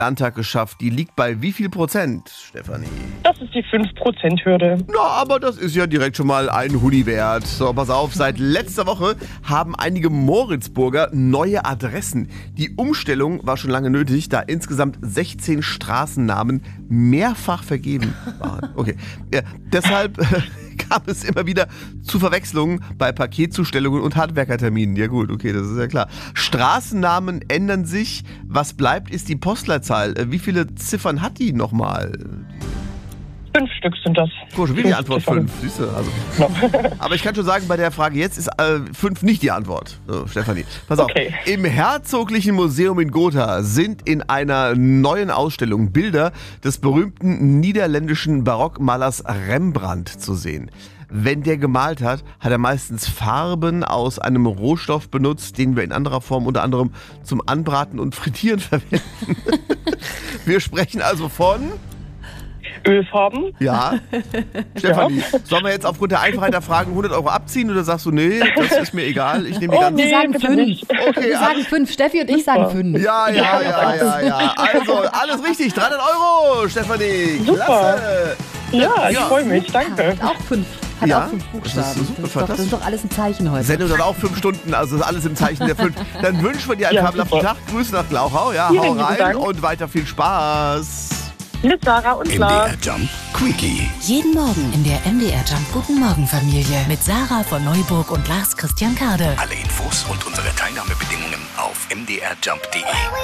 Landtag geschafft. Die liegt bei wie viel Prozent, Stefanie? Das ist die 5%-Hürde. Na, aber das ist ja direkt schon mal ein Huni wert. So, pass auf, seit letzter Woche haben einige Moritzburger neue Adressen. Die Umstellung war schon lange nötig, da insgesamt 16 Straßennamen mehrfach vergeben waren. Okay, ja, deshalb kam es immer wieder zu Verwechslungen bei Paketzustellungen und Handwerkerterminen. Ja gut, okay, das ist ja klar. Straßennamen ändern sich. Was bleibt, ist die Postleitzahl. Wie viele Ziffern hat die nochmal? 5 Stück sind das. Komisch, wie die Antwort 5, siehst du? Also. Aber ich kann schon sagen, bei der Frage jetzt ist 5 nicht die Antwort. So, Stefanie, pass auf. Okay. Im Herzoglichen Museum in Gotha sind in einer neuen Ausstellung Bilder des berühmten niederländischen Barockmalers Rembrandt zu sehen. Wenn der gemalt hat, hat er meistens Farben aus einem Rohstoff benutzt, den wir in anderer Form unter anderem zum Anbraten und Frittieren verwenden. Wir sprechen also von... Ölfarben? Ja. Stefanie, sollen wir jetzt aufgrund der Einfachheit der Fragen 100 Euro abziehen oder sagst du, nee, das ist mir egal, ich nehme die ganzen... Wir sagen bitte 5. nicht. Okay, Wir sagen 5. Steffi und ich sagen 5. Ja. Also, alles richtig, 300 Euro, Stefanie. Super. Klasse. Ja, ich freue mich. Danke. Hat auch 5. Hat Ja, auch 5 das ist Buchstaben. super, das fantastisch. ist doch alles ein Zeichen heute. Sendung dann auch 5 Stunden, also ist alles im Zeichen der 5. Dann wünschen wir dir einen Ja, fabelhaften super. Tag. Grüße nach Glauchau, ja, Vielen hau lieben rein Dank. und weiter viel Spaß. Mit Sarah und Lars. MDR Jump Quickie. Jeden Morgen in der MDR Jump Guten Morgen Familie mit Sarah von Neuburg und Lars Christian Kade. Alle Infos und unsere Teilnahmebedingungen auf mdrjump.de.